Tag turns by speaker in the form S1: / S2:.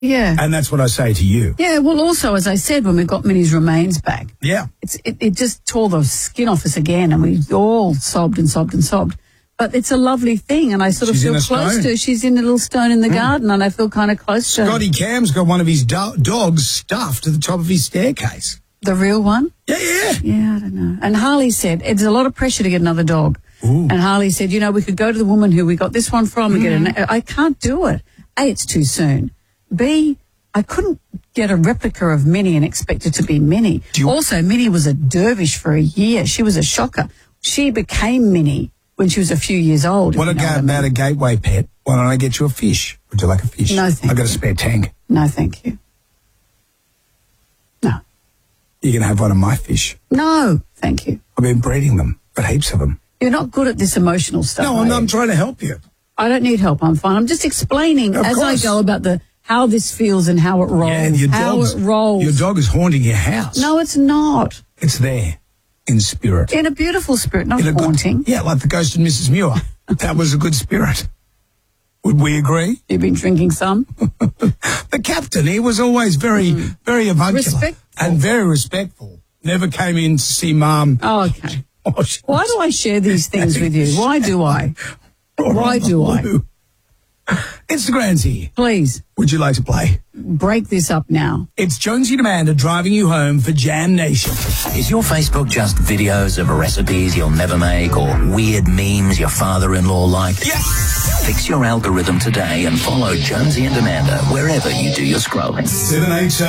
S1: Yeah.
S2: And that's what I say to you.
S1: Yeah, well, also, as I said, when we got Minnie's remains back,
S2: Yeah.
S1: it just tore the skin off us again, and we all sobbed and sobbed and sobbed. But it's a lovely thing, and I sort of
S2: She's in
S1: feel
S2: a
S1: close
S2: stone.
S1: to her. She's in a little stone in the garden, and I feel kind of close to her.
S2: Scotty Cam's got one of his dogs stuffed to the top of his staircase.
S1: The real one?
S2: Yeah, yeah.
S1: Yeah, I don't know. And Harley said, it's a lot of pressure to get another dog.
S2: Ooh.
S1: And Harley said, we could go to the woman who we got this one from and get an... I can't do it. A, it's too soon. B, I couldn't get a replica of Minnie and expect it to be Minnie. Also, Minnie was a dervish for a year. She was a shocker. She became Minnie when she was a few years old.
S2: Want to go about a gateway pet? Why don't I get you a fish? Would you like a fish?
S1: No, thank you.
S2: I got a spare tank.
S1: No, thank you. No.
S2: You can have one of my fish.
S1: No, thank you.
S2: I've been breeding them. Got heaps of them.
S1: You're not good at this emotional stuff.
S2: No, I'm trying to help you.
S1: I don't need help. I'm fine. I'm just explaining
S2: Of
S1: as
S2: course.
S1: I go about how this feels and how it rolls.
S2: Yeah,
S1: it rolls.
S2: Your dog is haunting your house.
S1: No, it's not.
S2: It's there, in spirit.
S1: In a beautiful spirit, not
S2: In a
S1: haunting.
S2: yeah, like the ghost of Mrs. Muir. That was a good spirit. Would we agree?
S1: You've been drinking some?
S2: The captain, he was always very avuncular.
S1: Respectful.
S2: And very respectful. Never came in to see Mum.
S1: Oh, okay.
S2: Oh,
S1: Why do I share these things with you? Why do I? Why do I?
S2: Instagram's here.
S1: Please,
S2: Would you like to play?
S1: break this up now.
S2: It's Jonesy and Amanda driving you home for Jam Nation.
S3: Is your Facebook just videos of recipes you'll never make or weird memes your father-in-law liked?
S2: Yes!
S3: Fix your algorithm today and follow Jonesy and Amanda wherever you do your scrolling.
S2: 787